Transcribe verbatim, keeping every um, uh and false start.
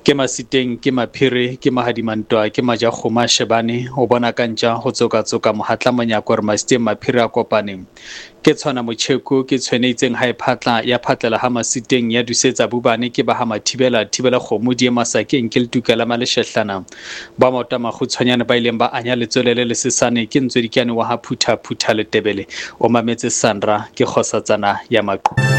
ke Masiteng, ke Maphiri, ke Mahadimantwa, ke Majakgoma Shebane o bona ka ntja go tsoka-tsoka mohatla monyako re Masiteng Maphiri a kopaneng ke tshwana Motjheku ke tshweneitseng ha e phatla ya phatlela ha Masiteng ya dusetsa bubane ke ba ha Mathibela thibela kgomo die Masakeng ke letukela maleshehlana ba mota magutshwanyane ba ileng ba anya letswelele le sesane ke ntswedikiane wa ha Phutha Phutha le Tebele o mametse Sandra ke kgosatsana ya maqhwa.